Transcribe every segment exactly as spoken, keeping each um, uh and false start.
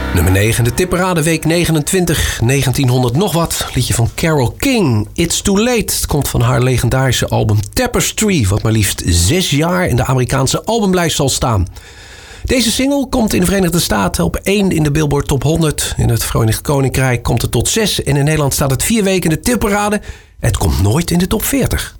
Nummer negen, de tipparade week negenentwintig, negentienhonderd nog wat. Liedje van Carole King, It's Too Late. Het komt van haar legendarische album Tapestry, wat maar liefst zes jaar in de Amerikaanse albumlijst zal staan. Deze single komt in de Verenigde Staten op één in de Billboard Top honderd. In het Verenigd Koninkrijk komt het tot zes en in Nederland staat het vier weken in de tipparade. Het komt nooit in de top veertig.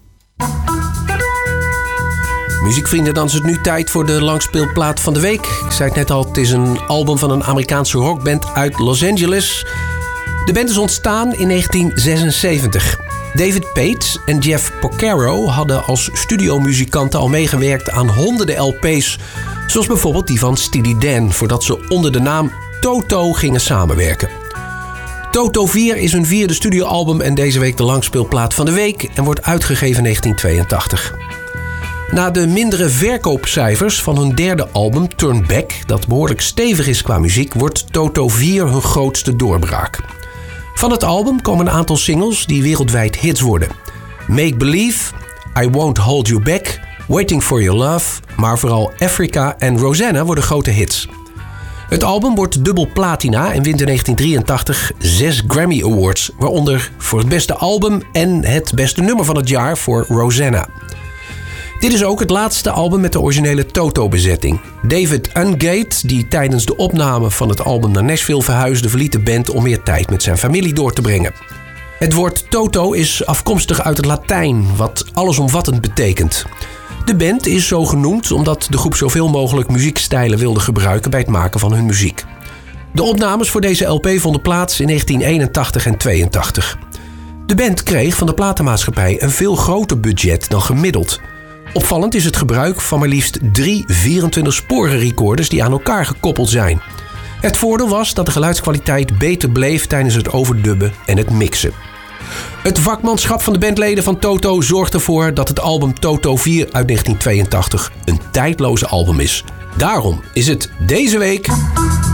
Muziekvrienden, dan is het nu tijd voor de langspeelplaat van de week. Ik zei het net al, het is een album van een Amerikaanse rockband uit Los Angeles. De band is ontstaan in negentien zesenzeventig. David Pate en Jeff Porcaro hadden als studiomuzikanten al meegewerkt aan honderden L P's... zoals bijvoorbeeld die van Steely Dan, voordat ze onder de naam Toto gingen samenwerken. Toto vier is hun vierde studioalbum en deze week de langspeelplaat van de week en wordt uitgegeven in negentien tweeëntachtig. Na de mindere verkoopcijfers van hun derde album Turn Back, dat behoorlijk stevig is qua muziek, wordt Toto vier hun grootste doorbraak. Van het album komen een aantal singles die wereldwijd hits worden. Make Believe, I Won't Hold You Back, Waiting For Your Love, maar vooral Africa en Rosanna worden grote hits. Het album wordt dubbel platina en wint in negentien drieëntachtig zes Grammy Awards, waaronder voor het beste album en het beste nummer van het jaar voor Rosanna. Dit is ook het laatste album met de originele Toto-bezetting. David Ungate, die tijdens de opname van het album naar Nashville verhuisde, verliet de band om meer tijd met zijn familie door te brengen. Het woord Toto is afkomstig uit het Latijn, wat allesomvattend betekent. De band is zo genoemd omdat de groep zoveel mogelijk muziekstijlen wilde gebruiken bij het maken van hun muziek. De opnames voor deze L P vonden plaats in negentien eenentachtig en tweeëntachtig. De band kreeg van de platenmaatschappij een veel groter budget dan gemiddeld. Opvallend is het gebruik van maar liefst drie vierentwintig-sporen recorders die aan elkaar gekoppeld zijn. Het voordeel was dat de geluidskwaliteit beter bleef tijdens het overdubben en het mixen. Het vakmanschap van de bandleden van Toto zorgt ervoor dat het album Toto vier uit negentien tweeëntachtig een tijdloze album is. Daarom is het deze week